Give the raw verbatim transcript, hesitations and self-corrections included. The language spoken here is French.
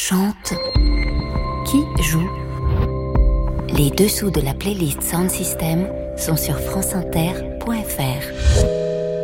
chante? Qui joue? Les dessous de la playlist Sound System sont sur franceinter point fr.